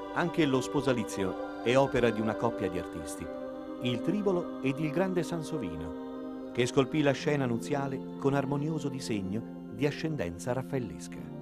Anche lo sposalizio è opera di una coppia di artisti, il Tribolo ed il grande Sansovino, che scolpì la scena nuziale con armonioso disegno di ascendenza raffaellesca.